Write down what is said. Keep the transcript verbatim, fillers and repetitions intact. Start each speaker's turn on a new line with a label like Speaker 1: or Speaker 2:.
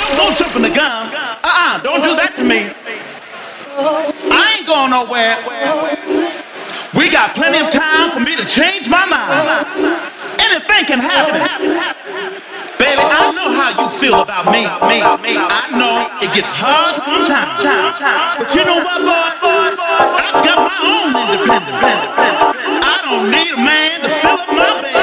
Speaker 1: Don't jump in the gun. Uh-uh, don't do that to me. I ain't going nowhere. We got plenty of time for me to change my mind. Anything can happen. Baby, I know how you feel about me. me, me. I know it gets hard sometimes. But you know what, boy? I've got my own independence. I don't need a man to fill up my bed.